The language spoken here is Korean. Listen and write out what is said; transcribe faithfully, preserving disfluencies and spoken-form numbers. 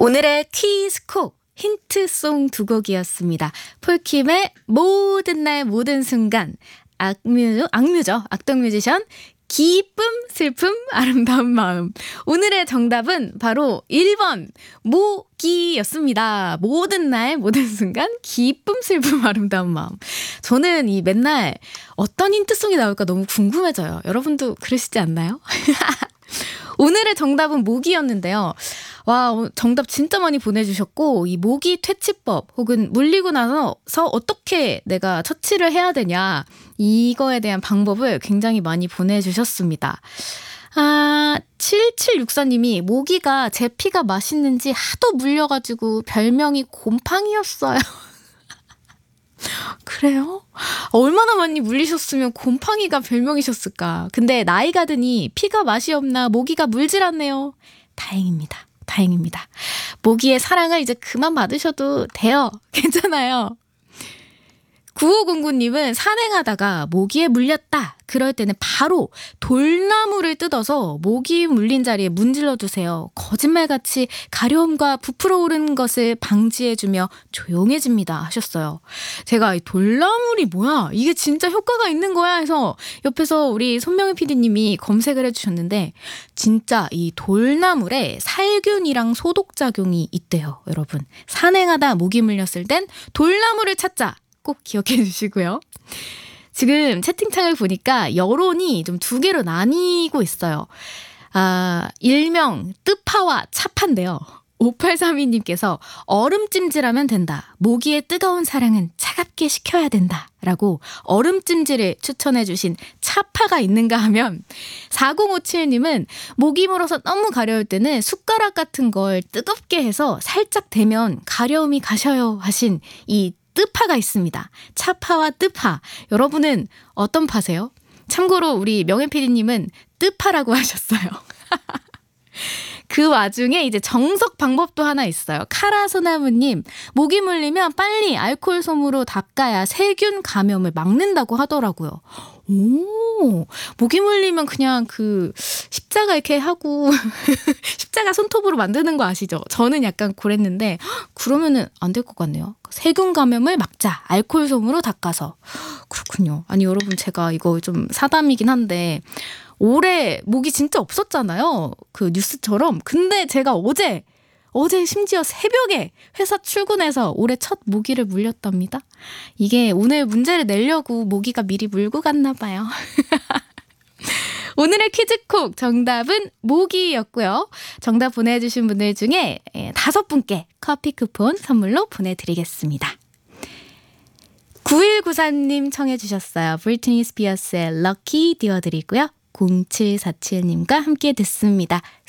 오늘의 퀴즈콕 힌트송 두 곡이었습니다. 폴킴의 모든 날 모든 순간, 악뮤, 악뮤죠. 악동 뮤지션 기쁨, 슬픔, 아름다운 마음. 오늘의 정답은 바로 일 번 모기였습니다. 모든 날 모든 순간 기쁨, 슬픔, 아름다운 마음. 저는 이 맨날 어떤 힌트송이 나올까 너무 궁금해져요. 여러분도 그러시지 않나요? 오늘의 정답은 모기였는데요. 와, 정답 진짜 많이 보내주셨고, 이 모기 퇴치법 혹은 물리고 나서 어떻게 내가 처치를 해야 되냐, 이거에 대한 방법을 굉장히 많이 보내주셨습니다. 아, 칠칠육사님이 모기가 제 피가 맛있는지 하도 물려가지고 별명이 곰팡이였어요. 그래요? 얼마나 많이 물리셨으면 곰팡이가 별명이셨을까. 근데 나이가 드니 피가 맛이 없나 모기가 물질 않네요. 다행입니다. 다행입니다. 모기의 사랑을 이제 그만 받으셔도 돼요. 괜찮아요. 구오공구님은 산행하다가 모기에 물렸다. 그럴 때는 바로 돌나무를 뜯어서 모기 물린 자리에 문질러 주세요. 거짓말같이 가려움과 부풀어 오르는 것을 방지해주며 조용해집니다. 하셨어요. 제가 이 돌나물이 뭐야? 이게 진짜 효과가 있는 거야? 해서 옆에서 우리 손명희 피디님이 검색을 해주셨는데, 진짜 이 돌나물에 살균이랑 소독작용이 있대요. 여러분, 산행하다 모기 물렸을 땐 돌나무를 찾자. 꼭 기억해 주시고요. 지금 채팅창을 보니까 여론이 좀 두 개로 나뉘고 있어요. 아, 일명 뜨파와 차파인데요. 오팔삼이님께서 얼음찜질하면 된다. 모기의 뜨거운 사랑은 차갑게 식혀야 된다. 라고 얼음찜질을 추천해 주신 차파가 있는가 하면, 사공오칠님은 모기 물어서 너무 가려울 때는 숟가락 같은 걸 뜨겁게 해서 살짝 대면 가려움이 가셔요. 하신 이 뜨파가 있습니다. 차파와 뜨파. 여러분은 어떤 파세요? 참고로 우리 명예 피디님은 뜨파라고 하셨어요. 그 와중에 이제 정석 방법도 하나 있어요. 카라소나무님, 모기 물리면 빨리 알코올 솜으로 닦아야 세균 감염을 막는다고 하더라고요. 오, 모기 물리면 그냥 그 십자가 이렇게 하고 십자가 손톱으로 만드는 거 아시죠? 저는 약간 그랬는데 그러면은 안 될 것 같네요. 세균 감염을 막자. 알코올 솜으로 닦아서. 그렇군요. 아니 여러분, 제가 이거 좀 사담이긴 한데 올해 모기 진짜 없었잖아요. 그 뉴스처럼. 근데 제가 어제 어제 심지어 새벽에 회사 출근해서 올해 첫 모기를 물렸답니다. 이게 오늘 문제를 내려고 모기가 미리 물고 갔나 봐요. 오늘의 퀴즈콕 정답은 모기였고요. 정답 보내주신 분들 중에 다섯 분께 커피 쿠폰 선물로 보내드리겠습니다. 구일구사님 청해 주셨어요. 브리트니 스피어스의 럭키 띄워드리고요. 공칠사칠님과 함께 듣습니다.